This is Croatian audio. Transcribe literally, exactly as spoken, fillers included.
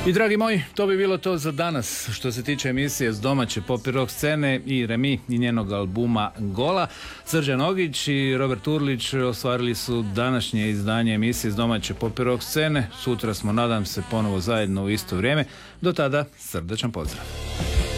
I dragi moji, to bi bilo to za danas što se tiče emisije s domaće pop i rock scene i Remi i njenog albuma Gola. Srđan Ogić i Robert Urlić ostvarili su današnje izdanje emisije s domaće pop i rock scene. Sutra smo, nadam se, ponovo zajedno u isto vrijeme. Do tada, srdačan pozdrav.